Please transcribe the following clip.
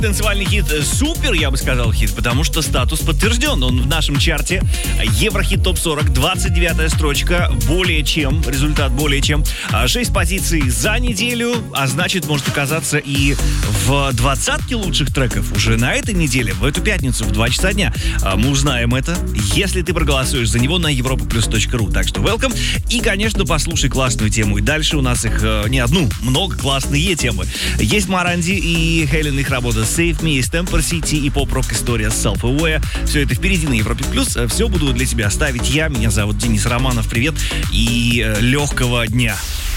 Танцевальный хит супер, я бы сказал, хит, потому что статус подтвержден. Он в нашем чарте. Еврохит ТОП-40, 29-я строчка. Более чем, результат более чем. 6 позиций за неделю, а значит, может оказаться и в 20-ке лучших треков уже на этой неделе, в эту пятницу, в 2 часа дня. Мы узнаем это, если ты проголосуешь за него на europaplus.ru. Так что welcome. И, конечно, послушай классную тему. И дальше у нас их не одну, много классные темы. Есть Моранди и Хелен, их работа Save Me, есть Temper City и поп-рок история Self-Aware. Все это впереди на Европе Плюс. Все буду для тебя ставить я. Меня зовут Денис Романов. Привет и легкого дня.